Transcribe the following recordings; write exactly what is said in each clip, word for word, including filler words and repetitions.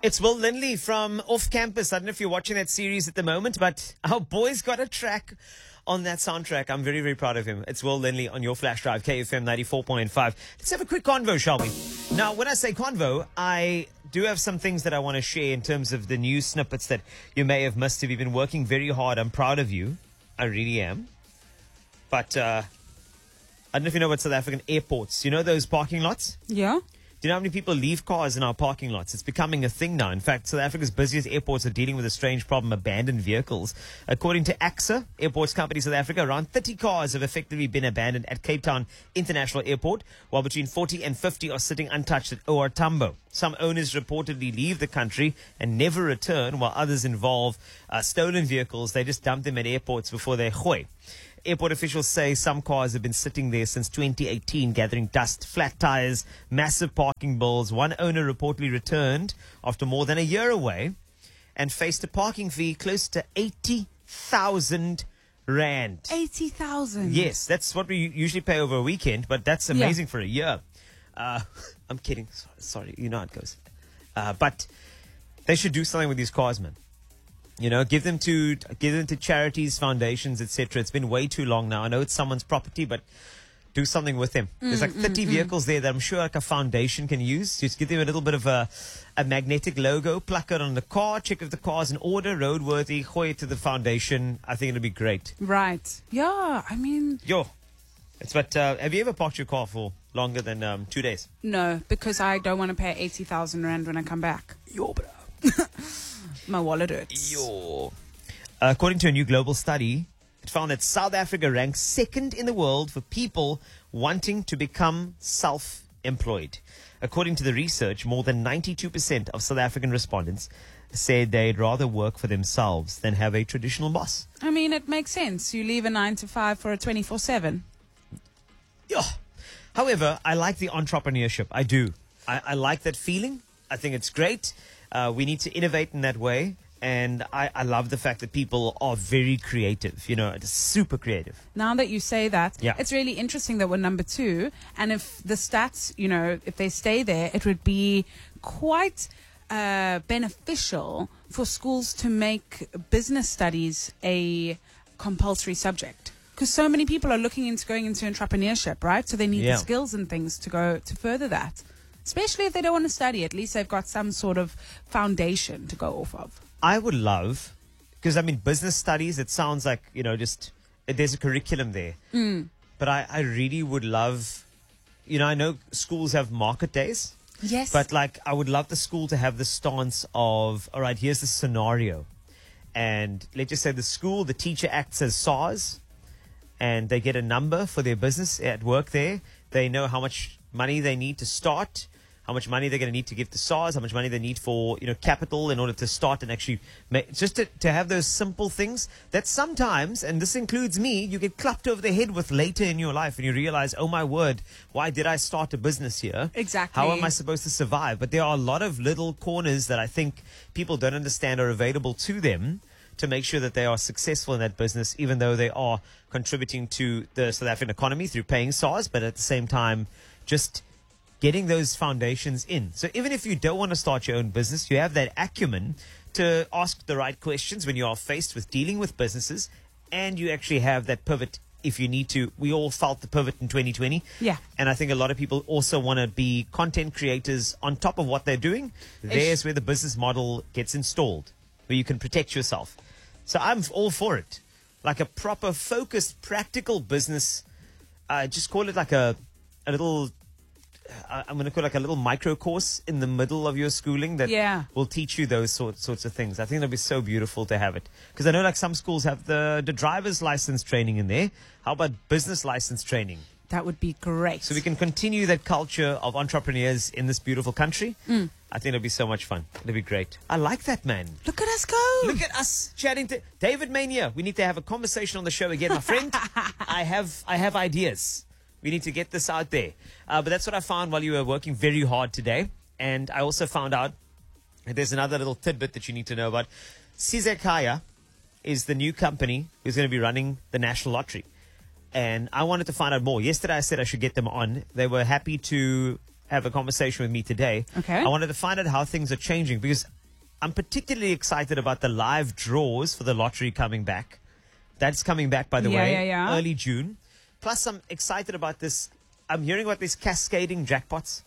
It's Will Lindley from Off Campus. I don't know if you're watching that series at the moment, but our boy's got a track on that soundtrack. I'm very, very proud of him. It's Will Lindley on your flash drive, K F M ninety-four point five. Let's have a quick convo, shall we? Now, when I say convo, I do have some things that I want to share in terms of the news snippets that you may have missed if you've been working very hard. I'm proud of you. I really am. But uh, I don't know if you know about South African airports. You know those parking lots? Yeah. Do you know how many people leave cars in our parking lots? It's becoming a thing now. In fact, South Africa's busiest airports are dealing with a strange problem, abandoned vehicles. According to A X A, Airports Company South Africa, around thirty cars have effectively been abandoned at Cape Town International Airport, while between forty and fifty are sitting untouched at O R Tambo. Some owners reportedly leave the country and never return, while others involve uh, stolen vehicles. They just dump them at airports before they gooi. Airport officials say some cars have been sitting there since twenty eighteen, gathering dust, flat tires, massive parking bills. One owner reportedly returned after more than a year away and faced a parking fee close to eighty thousand rand. eighty thousand? Yes, that's what we usually pay over a weekend, but that's amazing yeah. for a year. Uh, I'm kidding. Sorry, sorry, you know how it goes. Uh, but they should do something with these cars, man. You know, give them to give them to charities, foundations, et cetera. It's been way too long now. I know it's someone's property, but do something with them. Mm, There's like thirty mm, vehicles mm. there that I'm sure like a foundation can use. Just give them a little bit of a, a magnetic logo, pluck it on the car, check if the car's in order, roadworthy, gooi it to the foundation. I think it'll be great. Right. Yeah, I mean... Yo. It's but uh, have you ever parked your car for longer than um, two days? No, because I don't want to pay eighty thousand rand when I come back. Yo, bro. My wallet hurts. Yo. Uh, according to a new global study, it found that South Africa ranks second in the world for people wanting to become self-employed. According to the research, more than ninety-two percent of South African respondents said they'd rather work for themselves than have a traditional boss. I mean, it makes sense. You leave a nine to five for a twenty-four seven. Yeah. However, I like the entrepreneurship. I do. I, I like that feeling. I think it's great. Uh, we need to innovate in that way. And I, I love the fact that people are very creative, you know, super creative. Now that you say that, yeah. it's really interesting that we're number two. And if the stats, you know, if they stay there, it would be quite uh, beneficial for schools to make business studies a compulsory subject. Because so many people are looking into going into entrepreneurship, right? So they need yeah. the skills and things to go to further that. Especially if they don't want to study, at least they've got some sort of foundation to go off of. I would love, because I mean, business studies, it sounds like, you know, just there's a curriculum there. Mm. But I, I really would love, you know, I know schools have market days. Yes. But like, I would love the school to have the stance of, all right, here's the scenario. And let's just say the school, the teacher acts as SARS, and they get a number for their business at work there. They know how much money they need to start, how much money they're going to need to give to SARS, how much money they need for, you know, capital in order to start and actually make, just to, to have those simple things that sometimes, and this includes me, you get clapped over the head with later in your life and you realize, oh my word, why did I start a business here? Exactly. How am I supposed to survive? But there are a lot of little corners that I think people don't understand are available to them to make sure that they are successful in that business, even though they are contributing to the South African economy through paying SARS, but at the same time, just getting those foundations in. So even if you don't want to start your own business, you have that acumen to ask the right questions when you are faced with dealing with businesses, and you actually have that pivot if you need to. We all felt the pivot in twenty twenty. Yeah. And I think a lot of people also want to be content creators on top of what they're doing. There's where the business model gets installed, where you can protect yourself. So I'm all for it. Like a proper, focused, practical business. Uh, just call it like a, a little, uh, I'm going to call it like a little micro course in the middle of your schooling that yeah. will teach you those sort, sorts of things. I think it'll be so beautiful to have it. Because I know like some schools have the, the driver's license training in there. How about business license training? That would be great. So we can continue that culture of entrepreneurs in this beautiful country. Mm. I think it'll be so much fun. It'll be great. I like that, man. Look at us go. Look at us chatting to David Mania. We need to have a conversation on the show again, my friend. I have I have ideas. We need to get this out there. Uh, but that's what I found while you were working very hard today. And I also found out that there's another little tidbit that you need to know about. Sizekaya is the new company who's going to be running the National Lottery. And I wanted to find out more. Yesterday I said I should get them on. They were happy to have a conversation with me today. Okay. I wanted to find out how things are changing because I'm particularly excited about the live draws for the lottery coming back. That's coming back, by the Yeah, way, yeah, yeah. early June. Plus, I'm excited about this. I'm hearing about these cascading jackpots.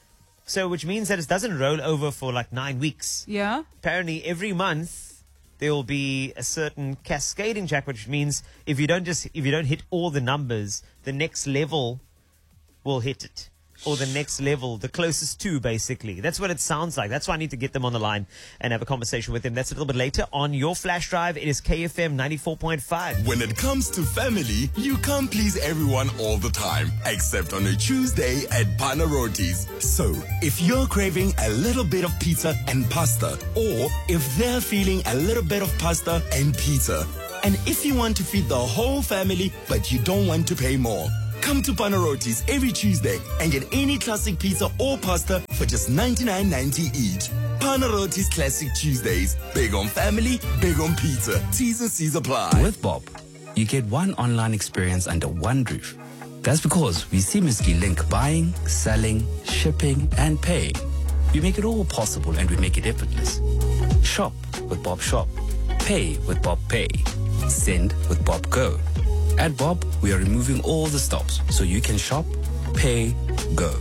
So, which means that it doesn't roll over for like nine weeks. Yeah. Apparently, every month there will be a certain cascading jackpot, which means if you don't just if you don't hit all the numbers, the next level will hit it. Or the next level, the closest to, basically. That's what it sounds like. That's why I need to get them on the line and have a conversation with them. That's a little bit later on your Flash Drive. It is K F M ninety-four point five. When it comes to family, you can't please everyone all the time, except on a Tuesday at Panarotis. So, if you're craving a little bit of pizza and pasta, or if they're feeling a little bit of pasta and pizza, and if you want to feed the whole family, but you don't want to pay more, come to Panarotis every Tuesday and get any classic pizza or pasta for just ninety-nine ninety each. Panarotis Classic Tuesdays. Big on family, big on pizza. T's and C's apply. With Bob, you get one online experience under one roof. That's because we seamlessly link buying, selling, shipping, and paying. We make it all possible and we make it effortless. Shop with Bob Shop. Pay with Bob Pay. Send with Bob Go. At Bob, we are removing all the stops so you can shop, pay, go.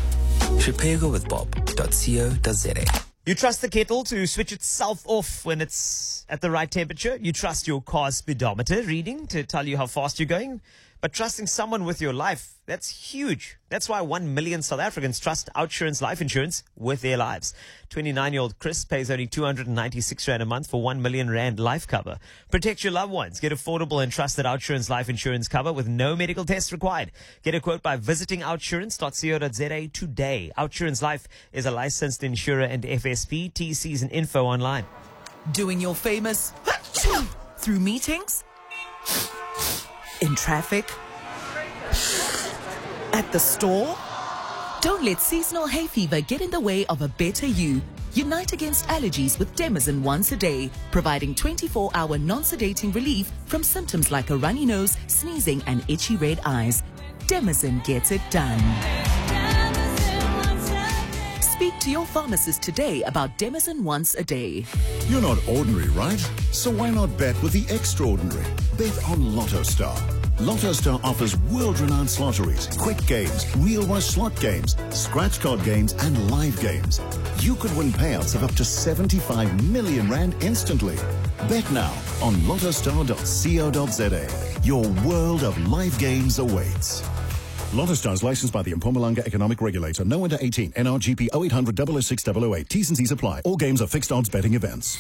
Shop pay go with bob dot co dot za. You trust the kettle to switch itself off when it's at the right temperature. You trust your car's speedometer reading to tell you how fast you're going. But trusting someone with your life, that's huge. That's why one million South Africans trust OUTsurance Life Insurance with their lives. twenty-nine-year-old Chris pays only two hundred ninety-six rand a month for one million rand life cover. Protect your loved ones. Get affordable and trusted OUTsurance Life Insurance cover with no medical tests required. Get a quote by visiting outsurance dot co dot za today. OUTsurance Life is a licensed insurer and F S P. T Cs and info online. Doing your famous through meetings, in traffic, at the store. Don't let seasonal hay fever get in the way of a better you. Unite against allergies with Demazin once a day, providing twenty-four hour non-sedating relief from symptoms like a runny nose, sneezing, and itchy red eyes. Demazin gets it done. Speak to your pharmacist today about Demazin once a day. You're not ordinary, right? So why not bet with the extraordinary? Bet on Lotto Star. Lotto Star offers world-renowned lotteries, quick games, real rush slot games, scratch card games, and live games. You could win payouts of up to seventy-five million rand instantly. Bet now on lotto star dot co dot za. Your world of live games awaits. Lotto Star is licensed by the Mpumalanga Economic Regulator. No under eighteen. N R G P oh eight hundred oh oh six oh oh eight. T's and C's apply. All games are fixed odds betting events.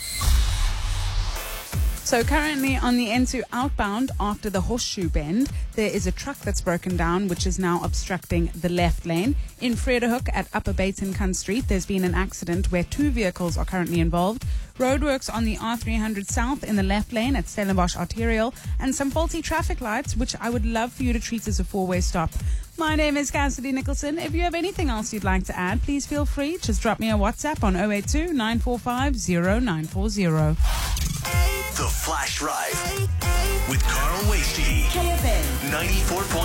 So currently on the N two outbound after the Horseshoe Bend, there is a truck that's broken down, which is now obstructing the left lane. In Vredehuk at Upper Batencun Street, there's been an accident where two vehicles are currently involved. Roadworks on the R three hundred South in the left lane at Stellenbosch Arterial, and some faulty traffic lights, which I would love for you to treat as a four-way stop. My name is Cassidy Nicholson. If you have anything else you'd like to add, please feel free. Just drop me a WhatsApp on oh eight two, nine four five, oh nine four oh. The Flash Drive with Carl Wasty. K F M ninety-four point five.